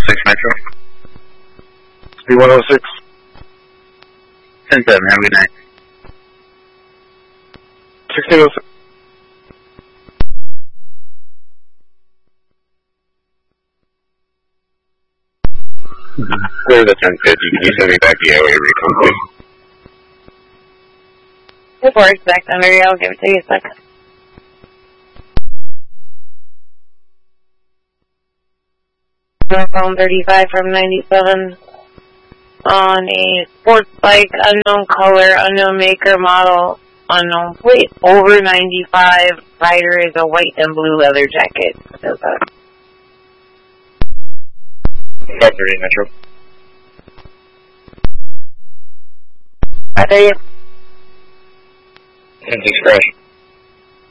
106 Metro. Speed 106. 10-7, have a good night. 1606. Clear the 1050. Can you send me back the AOA recon, please? 2-4, expect under you. I'll give it to you a second. Phone 35 from 97 on a sports bike, unknown color, unknown maker, model, unknown plate, over 95. Rider is a white and blue leather jacket. 530 Metro. Are they 10-6 crash.